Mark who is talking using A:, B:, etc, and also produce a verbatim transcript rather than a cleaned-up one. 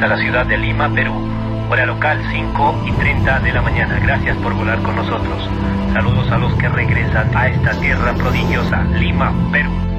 A: a la ciudad de Lima, Perú. Hora local cinco y treinta de la mañana. Gracias por volar con nosotros. Saludos a los que regresan a esta tierra prodigiosa, Lima, Perú.